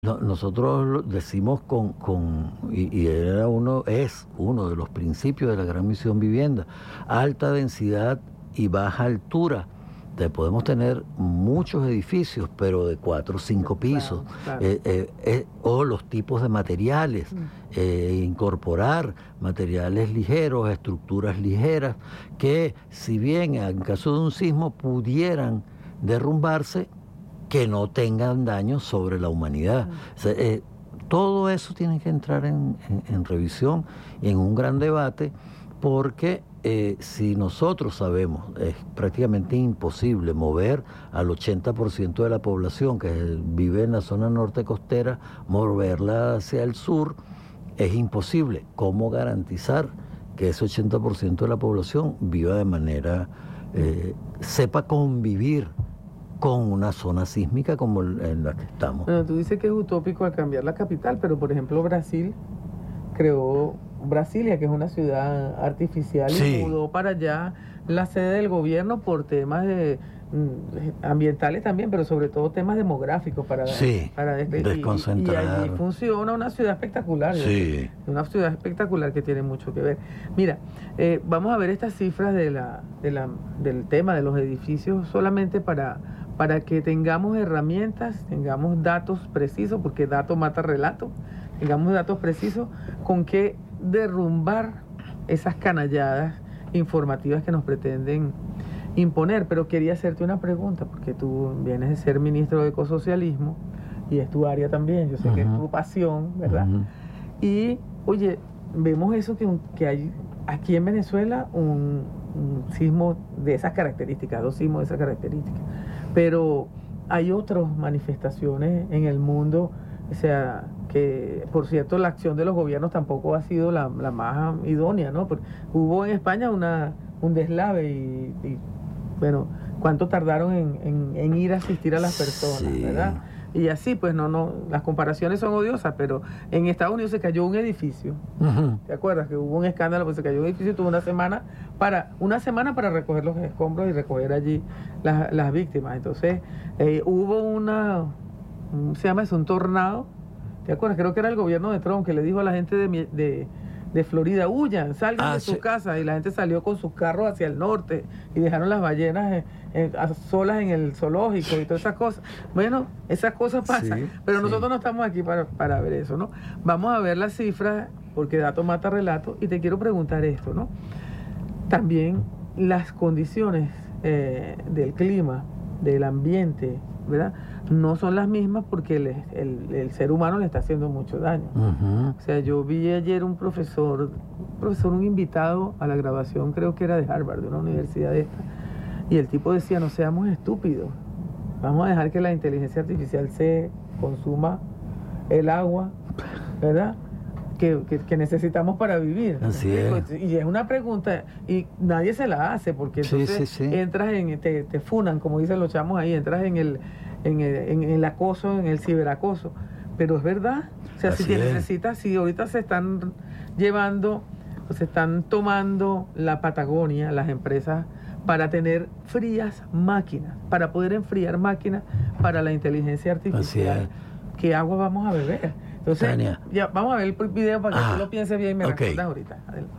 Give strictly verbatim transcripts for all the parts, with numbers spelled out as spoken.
No, nosotros lo decimos con, con y, y era uno, es uno de los principios de la Gran Misión Vivienda, alta densidad y baja altura. Te podemos tener muchos edificios, pero de cuatro o cinco pisos, Claro, claro. eh, eh, eh, o los tipos de materiales, Mm. eh, incorporar materiales ligeros, estructuras ligeras, que si bien en caso de un sismo pudieran derrumbarse, que no tengan daño sobre la humanidad. Mm. O sea, eh, todo eso tiene que entrar en, en, en revisión y en un gran debate, porque eh, si nosotros sabemos, es prácticamente imposible mover al ochenta por ciento de la población que vive en la zona norte costera, moverla hacia el sur, es imposible. ¿Cómo garantizar que ese ochenta por ciento de la población viva de manera, eh, sepa convivir con una zona sísmica como en la que estamos? Bueno, tú dices que es utópico al cambiar la capital, pero por ejemplo Brasil creó Brasilia, que es una ciudad artificial, Sí. y mudó para allá la sede del gobierno por temas de, mm, ambientales también, pero sobre todo temas demográficos para, Sí, para desde- y- desconcentrar. Y, allí funciona una ciudad espectacular. Sí. Una ciudad espectacular que tiene mucho que ver. Mira, eh, vamos a ver estas cifras de la, de la, del tema de los edificios solamente para, para que tengamos herramientas, tengamos datos precisos, porque dato mata relato, tengamos datos precisos con que derrumbar esas canalladas informativas que nos pretenden imponer. Pero quería hacerte una pregunta, porque tú vienes de ser ministro de Ecosocialismo y es tu área también, yo sé uh-huh. que es tu pasión, ¿verdad? Uh-huh. Y, oye, vemos eso que, que hay aquí en Venezuela un, un sismo de esas características, dos sismos de esas características, pero hay otras manifestaciones en el mundo, o sea, que por cierto la acción de los gobiernos tampoco ha sido la, la más idónea, ¿no? Porque hubo en España una, un deslave y, y bueno, ¿cuánto tardaron en, en, en ir a asistir a las personas, sí. ¿verdad? Y así, pues no, no, las comparaciones son odiosas, pero en Estados Unidos se cayó un edificio. Uh-huh. ¿Te acuerdas? Que hubo un escándalo, pues se cayó un edificio y tuvo una semana para, una semana para recoger los escombros y recoger allí las, las víctimas. Entonces, eh, hubo una, se llama eso, un tornado. ¿Te acuerdas? Creo que era el gobierno de Trump que le dijo a la gente de, de, de Florida, huyan, salgan ah, de sus sí. casas, y la gente salió con sus carros hacia el norte y dejaron las ballenas eh, eh, a solas en el zoológico y todas esas cosas. Bueno, esas cosas pasan, sí, pero sí. nosotros no estamos aquí para, para ver eso, ¿no? Vamos a ver las cifras, porque dato mata relato, y te quiero preguntar esto, ¿no? También las condiciones eh, del clima, del ambiente, ¿verdad? No son las mismas porque el, el, el ser humano le está haciendo mucho daño. Uh-huh. O sea, yo vi ayer un profesor, un profesor, un invitado a la grabación, creo que era de Harvard, de una universidad esta, y el tipo decía, no seamos estúpidos, vamos a dejar que la inteligencia artificial se consuma el agua, ¿verdad?, que, que, que necesitamos para vivir. Así es. Y es una pregunta, y nadie se la hace, porque entonces sí, sí, sí. entras en, te, te funan, como dicen los chamos ahí, entras en el, en el, en el acoso, en el ciberacoso. Pero es verdad, o sea, Así si te es. necesitas, si ahorita se están llevando, se están tomando la Patagonia, las empresas, para tener frías máquinas, para poder enfriar máquinas para la inteligencia artificial. ¿Qué agua vamos a beber? Entonces, Tania. ya vamos a ver el video para que ah, tú lo pienses bien y me okay. respondas ahorita. Adelante.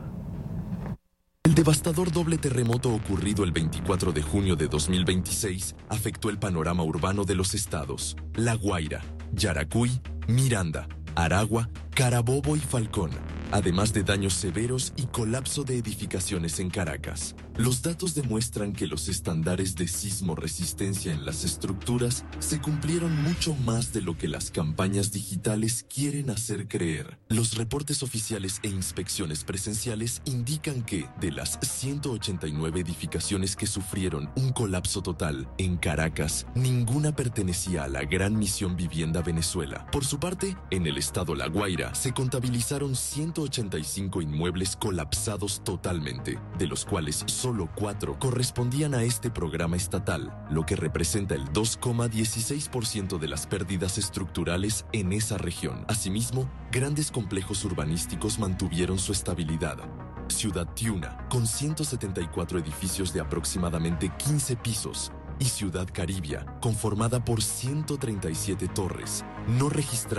El devastador doble terremoto ocurrido el veinticuatro de junio de dos mil veintiséis afectó el panorama urbano de los estados La Guaira, Yaracuy, Miranda, Aragua, Carabobo y Falcón, además de daños severos y colapso de edificaciones en Caracas. Los datos demuestran que los estándares de sismo resistencia en las estructuras se cumplieron mucho más de lo que las campañas digitales quieren hacer creer. Los reportes oficiales e inspecciones presenciales indican que, de las ciento ochenta y nueve edificaciones que sufrieron un colapso total en Caracas, ninguna pertenecía a la Gran Misión Vivienda Venezuela. Por su parte, en el estado La Guaira se contabilizaron ciento ochenta y cinco inmuebles colapsados totalmente, de los cuales solo cuatro correspondían a este programa estatal, lo que representa el dos coma dieciséis por ciento de las pérdidas estructurales en esa región. Asimismo, grandes complejos urbanísticos mantuvieron su estabilidad. Ciudad Tiuna, con ciento setenta y cuatro edificios de aproximadamente quince pisos, y Ciudad Caribia, conformada por ciento treinta y siete torres, no registraron